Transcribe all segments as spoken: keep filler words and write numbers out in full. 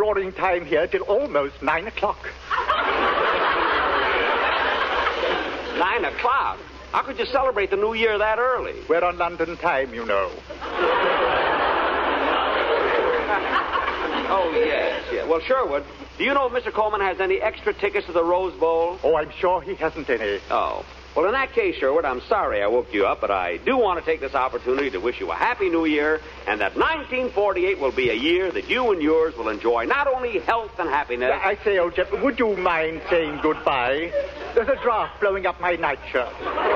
drawing time here till almost nine o'clock. Nine o'clock? How could you celebrate the New Year that early? We're on London time, you know. Oh, yes, yes. Well, Sherwood, do you know if Mister Coleman has any extra tickets to the Rose Bowl? Oh, I'm sure he hasn't any. Oh. Well, in that case, Sherwood, I'm sorry I woke you up, but I do want to take this opportunity to wish you a happy New Year, and that nineteen forty-eight will be a year that you and yours will enjoy not only health and happiness... I say, old chap, would you mind saying goodbye? There's a draft blowing up my nightshirt.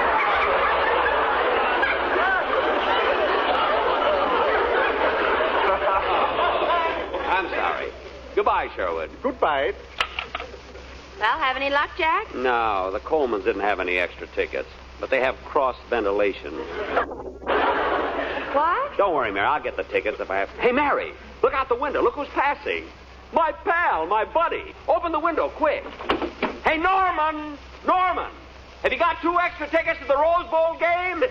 I'm sorry. Goodbye, Sherwood. Goodbye. Well, have any luck, Jack? No, the Colemans didn't have any extra tickets, but they have cross ventilation. What? Don't worry, Mary. I'll get the tickets if I have... Hey, Mary, look out the window. Look who's passing. My pal, my buddy. Open the window, quick. Hey, Norman! Norman! Have you got two extra tickets to the Rose Bowl game?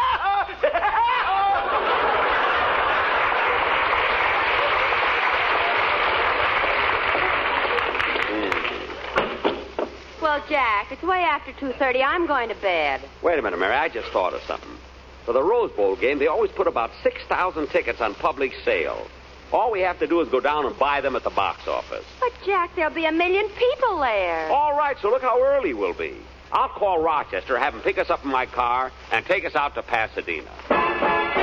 Well, Jack, it's way after two thirty. I'm going to bed. Wait a minute, Mary. I just thought of something. For the Rose Bowl game, they always put about six thousand tickets on public sale. All we have to do is go down and buy them at the box office. But, Jack, there'll be a million people there. All right, so look how early we'll be. I'll call Rochester, have him pick us up in my car, and take us out to Pasadena.